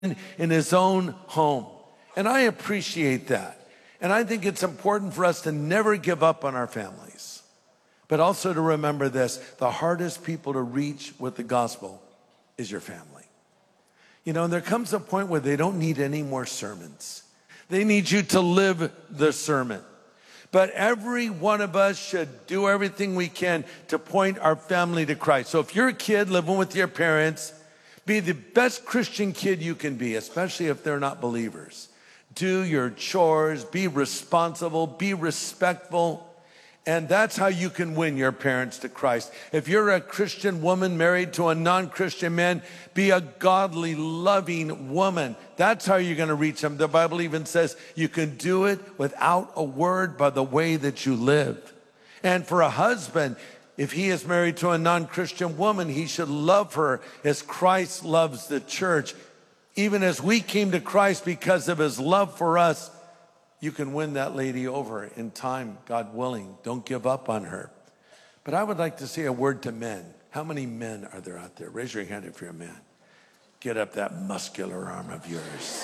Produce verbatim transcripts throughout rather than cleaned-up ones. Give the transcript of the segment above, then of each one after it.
in his own home. And I appreciate that. And I think it's important for us to never give up on our families, but also to remember this: the hardest people to reach with the gospel is your family. You know, and there comes a point where they don't need any more sermons. They need you to live the sermon. But every one of us should do everything we can to point our family to Christ. So if you're a kid living with your parents, be the best Christian kid you can be, especially if they're not believers. Do your chores, be responsible, be respectful, and that's how you can win your parents to Christ. If you're a Christian woman married to a non-Christian man, be a godly, loving woman. That's how you're going to reach them. The Bible even says you can do it without a word by the way that you live. And for a husband, if he is married to a non-Christian woman, he should love her as Christ loves the church. Even as we came to Christ because of his love for us, you can win that lady over in time, God willing. Don't give up on her. But I would like to say a word to men. How many men are there out there? Raise your hand if you're a man. Get up that muscular arm of yours.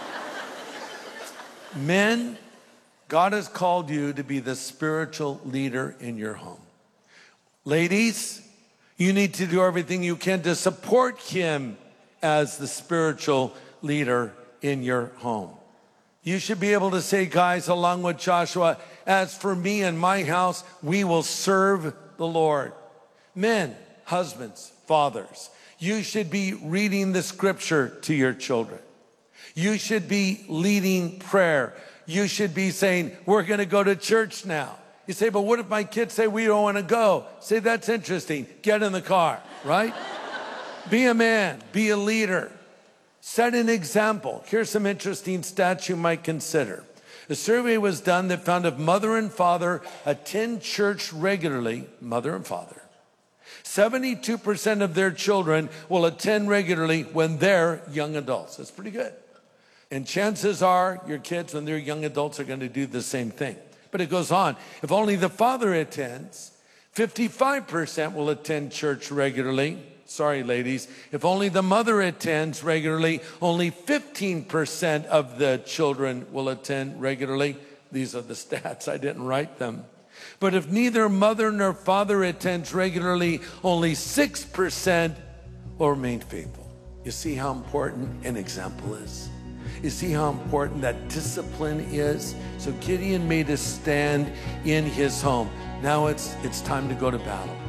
Men, God has called you to be the spiritual leader in your home. Ladies, you need to do everything you can to support him as the spiritual leader in your home. You should be able to say, guys, along with Joshua, as for me and my house, we will serve the Lord. Men, husbands, fathers, you should be reading the scripture to your children. You should be leading prayer. You should be saying, we're going to go to church now. You say, but what if my kids say we don't want to go? Say, that's interesting. Get in the car, right? Be a man. Be a leader. Set an example. Here's some interesting stats you might consider. A survey was done that found if mother and father attend church regularly, mother and father, seventy-two percent of their children will attend regularly when they're young adults. That's pretty good. And chances are your kids, when they're young adults, are going to do the same thing. But it goes on. If only the father attends, fifty-five percent will attend church regularly. Sorry, ladies. If only the mother attends regularly, only fifteen percent of the children will attend regularly. These are the stats. I didn't write them. But if neither mother nor father attends regularly, only six percent will remain faithful. You see how important an example is? You see how important that discipline is? So Gideon made a stand in his home. Now it's, it's time to go to battle.